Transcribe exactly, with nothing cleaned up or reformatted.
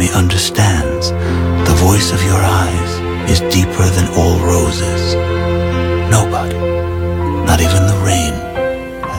Nobody understands. The voice of your eyes is deeper than all roses. Nobody, not even the rain,